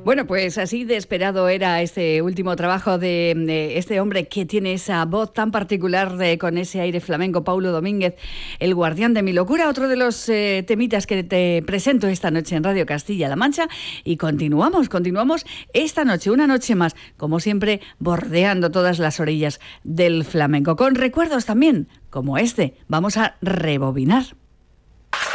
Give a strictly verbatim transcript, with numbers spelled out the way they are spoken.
Bueno, pues así de esperado era este último trabajo de, de este hombre que tiene esa voz tan particular de, con ese aire flamenco, Paulo Domínguez, el guardián de mi locura, otro de los eh, temitas que te presento esta noche en Radio Castilla-La Mancha. Y continuamos, continuamos esta noche, una noche más, como siempre, bordeando todas las orillas del flamenco, con recuerdos también, como este. Vamos a rebobinar.